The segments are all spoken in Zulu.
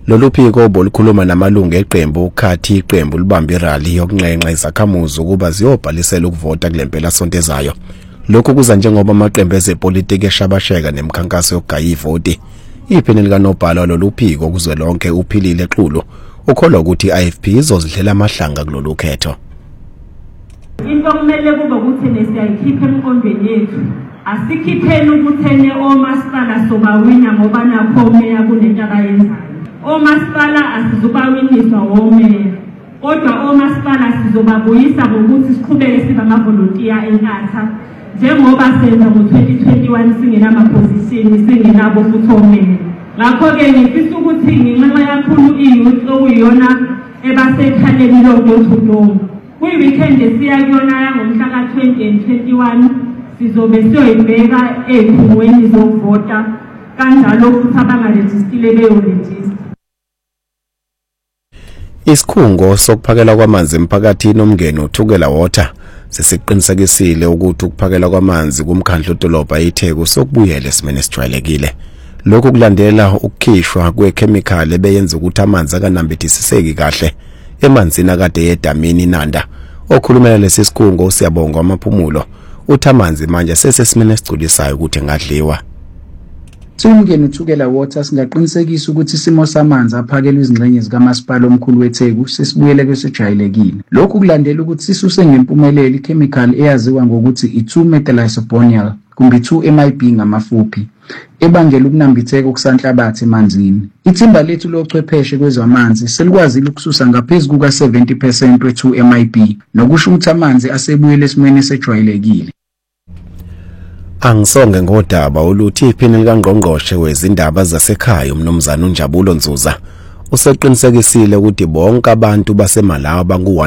Lolu phiko olukhuluma namalungu eqembu ukhathi iqembu libamba irally yokunxenxa izakhamuzi ukuba ziyobhalisela ukuvota kulempela sonto ezayo. Lokhu kuza njengoba amaqembu ezepolitiki eshabasheka nemikhankaso yokugaya ivoti. Iphini likaNobhala lolu phiko kuzwelonke uPhilile Xulu ukholwa ukuthi iIFP izozidlela amahlanga kulolu khetho. Into kumele kube ukuthi nesiyayikhipha emqondweni yethu. Asikhipheni ukuthene omasipala sobawina ngoba nakho meya kunento abayenzayo. Omasipala asizobawiniswa womeya. Kodwa omasipala sizobabuyisa ngokuthi siqhubeke sibe amavolontiya enkatha. Njengoba senza ngo-2021 singenamaposition singenabo futhi omeya. Ngakho-ke ngifisa ukuthi nginxenxa kakhulu iyouth okuyiyona ebasekhaleni lokuthudonga. Kwi-weekend esiya kuyona yangomhla ka-20 and 21 sizobe siyoyibheka ey'khungweni zokuvota kanjalo futhi abangarejistile beyorejista. Isikhungo sokuphakela kwamanzi emphakathini omngeni uThukela Water sesiqinisekisile ukuthi ukuphakela kwamanzi kumkhandlu dolobha iTheku sokubuyela esimeni esijwayelekile. Lokhu kulandela ukukhishwa kwekhemikhali ebeyenza ukuthi amanzi akanambithisiseki kahle emanzini akade yedamini iNanda. Okhulumela lesi sikhungo siyabonga amaphumulo uthi amanzi manje sesesimene esicolisayo ukuthi engadliwa. Umngeni uThukela Water singaqinisekisa ukuthi isimo samanzi aphakelwe izingxenye zikamasipala omkhulu weTheku sesibuyele kwesijwayelekile. Lokhu kulandela ukuthi sisuse ngempumelelo ikhemikhali eyaziwa ngokuthi i2-methylisobonyl kumbe 2-MIB ngamafuphi ebangela ukunambitheka okusanhlabathi emanzini. Ithimba lethu lochwepheshe kwezamanzi selikwazile ukususa ngaphezulu kuka-70% we2-MIB nokusho ukuthi amanzi asebuyele esimweni esejwayelekile. Angisonge ngodaba oluthi iphini likaNgqongqoshe wezindaba zasekhaya uMnumzana uNjabulo Nzuza useqinisekisile ukuthi bonke abantu baseMalawi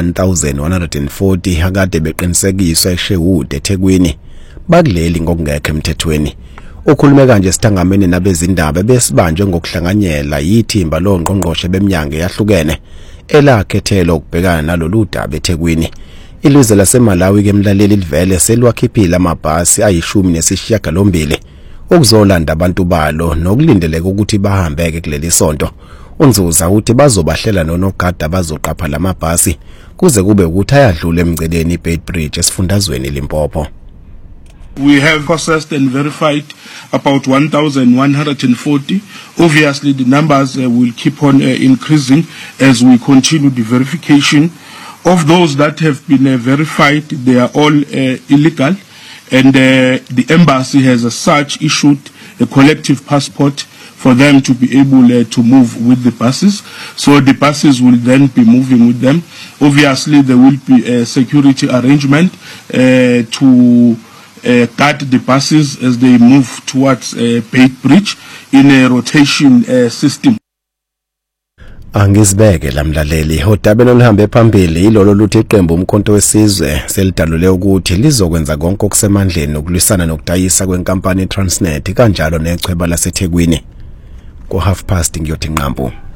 bangu-1140 akade beqinisekiswa eSherwood eThekwini bakuleli ngokungekho emthethweni. Ukhulume kanje esithangameni nabezindaba besibanjwe ngokuhlanganyela yithimba loNgqongqoshe beminyango eyahlukene elakhethela ukubhekana nalolu daba eThekwini. Ilizwe laseMalawi ke mlaleli livele selwakhiphila amabhasi ayi-18 okuzolanda abantu balo nokulindeleka ukuthi bahambeke kuleli sonto. UNzuza uthi bazobahlela nonogada bazoqapha lamabhasi kuze kube ukuthi ayadlula emgceleni iBeitbridge esifundazweni Limpopo. We have processed and verified about 1,140. Obviously, the numbers will keep on increasing as we continue the verification. Of those that have been verified, they are all illegal, and the embassy has as such issued a collective passport for them to be able to move with the buses. So the buses will then be moving with them. Obviously, there will be a security arrangement to guard the buses as they move towards Beitbridge in a rotation system. Angizibeke lamlaleli udabelo lihambe phambili ilolo luthi iqembu umkhonto wesizwe selidalule ukuthi lizokwenza konke okusemandleni ukulwisana nokudayisa kwenkampani Transnet kanjalo nechweba laseThekwini. Ko 1:30 ngiyothi nqampu.